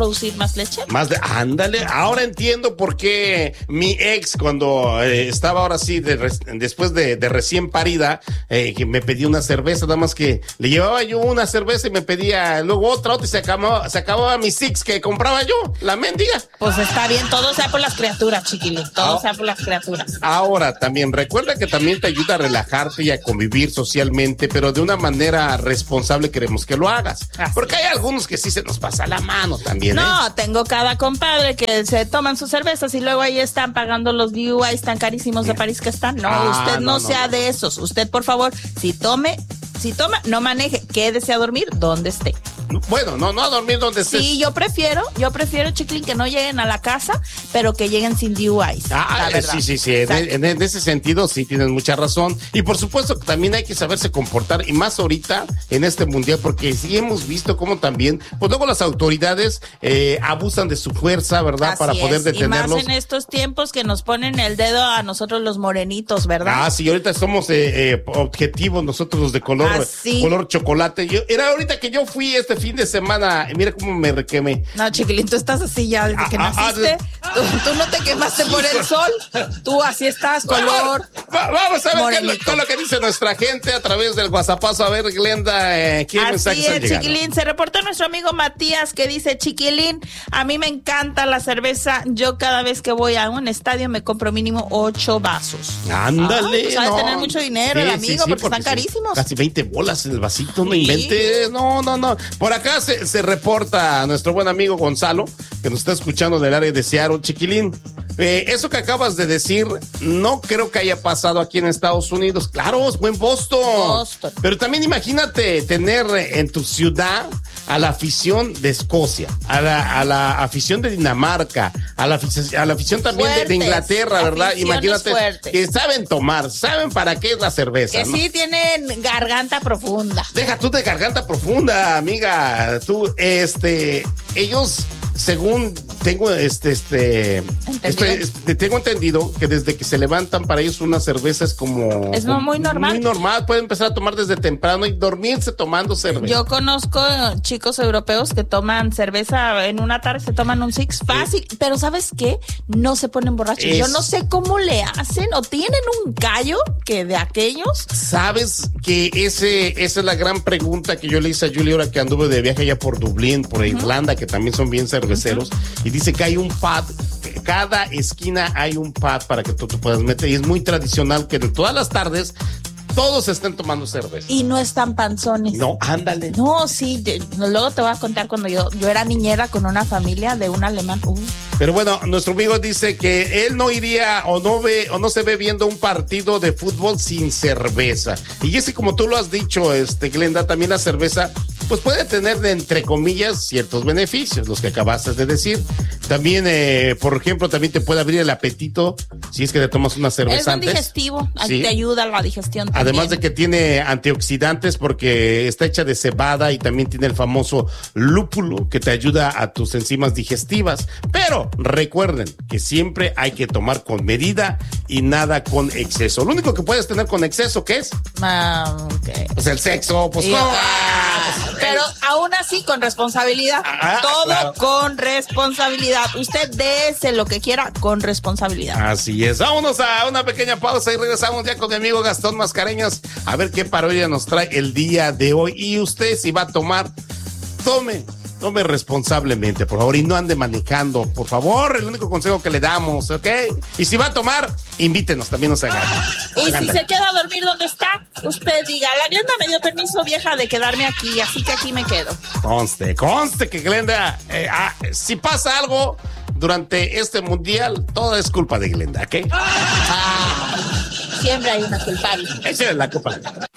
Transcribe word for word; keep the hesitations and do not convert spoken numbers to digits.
producir más leche. Más de, ándale, ahora entiendo por qué mi ex, cuando eh, estaba ahora sí, de, después de, de recién parida, eh, que me pedía una cerveza, nada más que le llevaba yo una cerveza y me pedía luego otra, otra y se acababa, se acababa mi six que compraba yo, la mendiga. Pues está bien, todo sea por las criaturas, chiquilín, todo ah, sea por las criaturas. Ahora, también recuerda que también te ayuda a relajarte y a convivir socialmente, pero de una manera responsable queremos que lo hagas. Así porque hay algunos que sí se nos pasa la mano también. No, ¿eh? tengo cada compadre que se toman sus cervezas y luego ahí están pagando los D U Is tan carísimos de París que están. No, ah, usted no, no sea no, no. de esos. Usted, por favor, si tome, si toma, no maneje, quédese a dormir donde esté. Bueno, no, no a dormir donde esté. Sí, yo prefiero, yo prefiero, chiquilín, que no lleguen a la casa, pero que lleguen sin D U Is. Ah, sí, sí, sí. En, en ese sentido sí tienes mucha razón. Y por supuesto que también hay que saberse comportar, y más ahorita en este mundial, porque sí hemos visto cómo también, pues luego las autoridades eh, abusan de su fuerza, ¿verdad? Así Para poder es. detenerlos. Y más en estos tiempos que nos ponen el dedo a nosotros los morenitos, ¿verdad? Ah, sí, ahorita somos eh, eh, objetivos nosotros los de color, Así. color chocolate. Yo, era ahorita que yo fui este fin de semana, mira cómo me requemé. No, chiquilín, tú estás así ya desde que ah, naciste. Ah, tú, tú no te quemaste por el sol. Tú así estás, color. Va, va, vamos a ver morenito. qué, todo lo que dice nuestra gente a través del WhatsAppazo. A ver, Glenda, eh, ¿qué mensajes Así han es, llegado? chiquilín. Se reportó nuestro amigo Matías que dice: chiquilín, a mí me encanta la cerveza. Yo cada vez que voy a un estadio me compro mínimo ocho vasos. Ándale. Ah, pues no. ha de tener mucho dinero sí, el amigo, sí, sí, porque, porque están carísimos. Casi veinte bolas en el vasito, no sí. inventes. No, no, no. Por acá se, se reporta nuestro buen amigo Gonzalo, que nos está escuchando del área de Seattle. Chiquilín, eh, eso que acabas de decir, no creo que haya pasado aquí en Estados Unidos. Claro, es buen Boston. Boston. Pero también imagínate tener en tu ciudad a la afición de Escocia, a la, a la afición de Dinamarca, a la, a la afición también de, de Inglaterra, ¿verdad? Imagínate fuertes. Que saben tomar, saben para qué es la cerveza. Que ¿no? sí tienen garganta profunda. Deja tú de garganta profunda, amiga. Tú, este, ellos, según tengo, este, este, este, este, tengo entendido que desde que se levantan para ellos una cerveza es como... Es muy normal. Muy normal, pueden empezar a tomar desde temprano y dormirse tomando cerveza. Yo conozco chicos europeos que toman cerveza en una tarde, se toman un six fácil, sí. Pero ¿sabes qué? No se ponen borrachos. Es... Yo no sé cómo le hacen, o tienen un gallo que de aquellos. ¿Sabes que ese, esa es la gran pregunta que yo le hice a Julie ahora que anduve de viaje allá por Dublín, por uh-huh. Irlanda, que también son bien cerveceros, uh-huh. y dice que hay un pub, cada esquina hay un pub para que tú te puedas meter, y es muy tradicional que de todas las tardes todos están tomando cerveza. Y no están panzones. No, ándale. No, sí, de, luego te voy a contar cuando yo, yo era niñera con una familia de un alemán. Uh. Pero bueno, nuestro amigo dice que él no iría o no ve o no se ve viendo un partido de fútbol sin cerveza. Y ese, como tú lo has dicho, este Glenda, también la cerveza pues puede tener de, entre comillas, ciertos beneficios, los que acabaste de decir. También, eh, por ejemplo, también te puede abrir el apetito si es que te tomas una cerveza es un antes. digestivo, ¿Sí? Te ayuda a la digestión también. Además de que tiene antioxidantes porque está hecha de cebada y también tiene el famoso lúpulo que te ayuda a tus enzimas digestivas. Pero recuerden que siempre hay que tomar con medida y nada con exceso. Lo único que puedes tener con exceso, ¿qué es? Ah, okay. Pues el sexo, pues sí, no. Ah, pero aún así con responsabilidad. Ah, Todo claro. con responsabilidad. Usted dése lo que quiera con responsabilidad. Así es. Vámonos a una pequeña pausa y regresamos ya con mi amigo Gastón Mascareñas a ver qué parodia nos trae el día de hoy. Y usted, si va a tomar, tome. Tome responsablemente, por favor, y no ande manejando, por favor, el único consejo que le damos, ¿ok? Y si va a tomar, invítenos, también nos hagan. Y si se queda a dormir donde está, usted diga, la Glenda me dio permiso, vieja, de quedarme aquí, así que aquí me quedo. Conste, conste que Glenda, eh, ah, si pasa algo durante este mundial, todo es culpa de Glenda, ¿ok? Ah, siempre hay una culpable. Esa es la culpa.